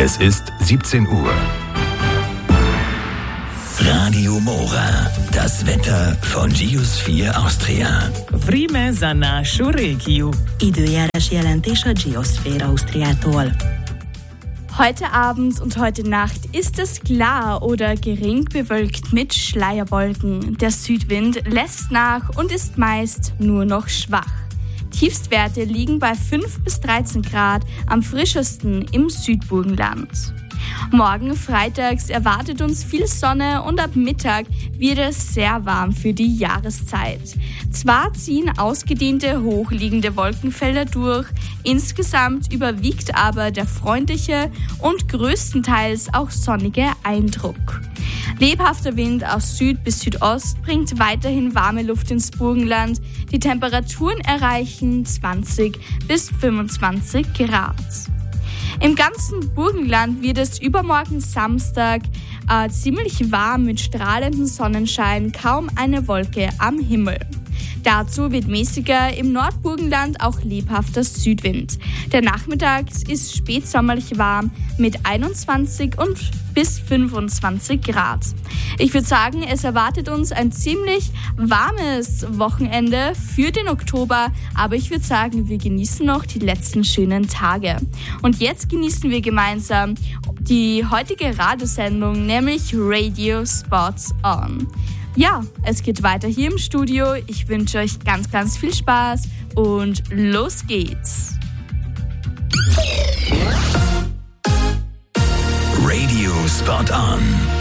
Es ist 17 Uhr. Radio Mora, das Wetter von Geosphere Austria. Vreme za našu regiju. Időjárás jelentés a Geosphere Austriától. Heute Abend und heute Nacht ist es klar oder gering bewölkt mit Schleierwolken. Der Südwind lässt nach und ist meist nur noch schwach. Tiefstwerte liegen bei 5 bis 13 Grad, am frischesten im Südburgenland. Morgen freitags erwartet uns viel Sonne und ab Mittag wird es sehr warm für die Jahreszeit. Zwar ziehen ausgedehnte, hochliegende Wolkenfelder durch, insgesamt überwiegt aber der freundliche und größtenteils auch sonnige Eindruck. Lebhafter Wind aus Süd bis Südost bringt weiterhin warme Luft ins Burgenland. Die Temperaturen erreichen 20 bis 25 Grad. Im ganzen Burgenland wird es übermorgen Samstag ziemlich warm mit strahlendem Sonnenschein, kaum eine Wolke am Himmel. Dazu wird mäßiger im Nordburgenland auch lebhafter Südwind. Der Nachmittag ist spätsommerlich warm mit 21 und bis 25 Grad. Ich würde sagen, es erwartet uns ein ziemlich warmes Wochenende für den Oktober, aber ich würde sagen, wir genießen noch die letzten schönen Tage. Und jetzt genießen wir gemeinsam die heutige Radiosendung, nämlich Radio Spot On. Ja, es geht weiter hier im Studio. Ich wünsche euch ganz, ganz viel Spaß und los geht's. Radio Spot On.